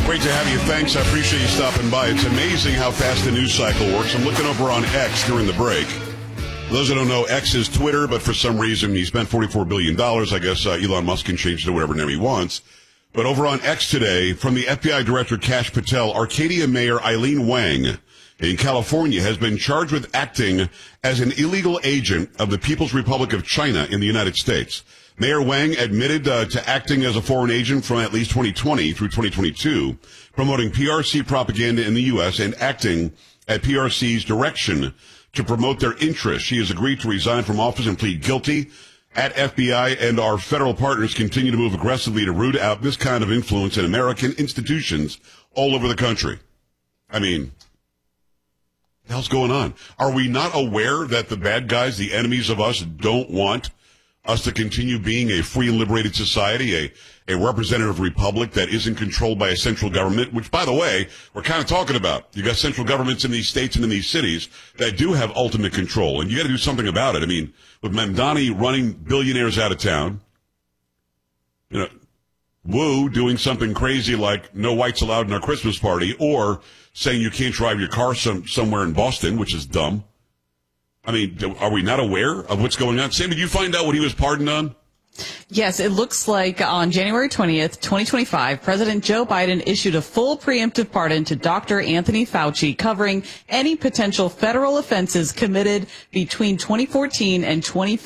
Great to have you. Thanks. I appreciate you stopping by. It's amazing how fast the news cycle works. I'm looking over on X during the break. For those that don't know, X is Twitter, but for some reason he spent $44 billion. I guess Elon Musk can change it to whatever name he wants. But over on X today, from the FBI Director Kash Patel, Arcadia Mayor Eileen Wang in California has been charged with acting as an illegal agent of the People's Republic of China in the United States. Mayor Wang admitted to acting as a foreign agent from at least 2020 through 2022, promoting PRC propaganda in the U.S. and acting at PRC's direction to promote their interests. She has agreed to resign from office and plead guilty. At FBI and our federal partners continue to move aggressively to root out this kind of influence in American institutions all over the country. I mean, what the hell's going on? Are we not aware that the bad guys, the enemies of us, don't want us to continue being a free and liberated society, a representative republic that isn't controlled by a central government, which, by the way, we're kind of talking about. You got central governments in these states and in these cities that do have ultimate control, and you got to do something about it. I mean, with Mamdani running billionaires out of town, you know, Wu doing something crazy like no whites allowed in our Christmas party, or saying you can't drive your car somewhere in Boston, which is dumb. I mean, are we not aware of what's going on? Sam, did you find out what he was pardoned on? Yes, it looks like on January 20th, 2025, President Joe Biden issued a full preemptive pardon to Dr. Anthony Fauci, covering any potential federal offenses committed between 2014 and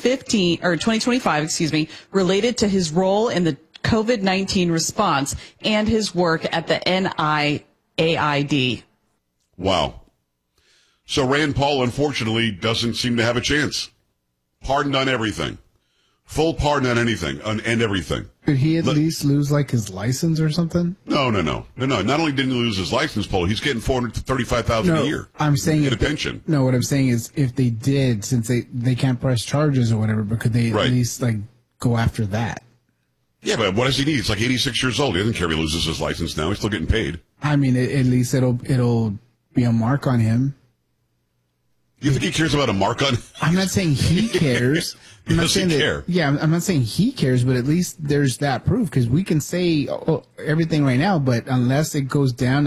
2025, related to his role in the COVID-19 response and his work at the NIAID. Wow. So Rand Paul, unfortunately, doesn't seem to have a chance. Pardoned on everything. Full pardon on anything, and everything. Did he at least lose, like, his license or something? No. Not only didn't he lose his license, Paul, he's getting $400,000 to $35,000 a year. I'm saying get a pension. No, what I'm saying is if they did, since they can't press charges or whatever, but could they at least, like, go after that? Yeah, but what does he need? He's like 86 years old. He doesn't care if he loses his license now. He's still getting paid. I mean, at least it'll be a mark on him. You think he cares about a mark on him? I'm not saying he cares. He doesn't care. Yeah, I'm not saying he cares, but at least there's that proof, because we can say everything right now, but unless it goes down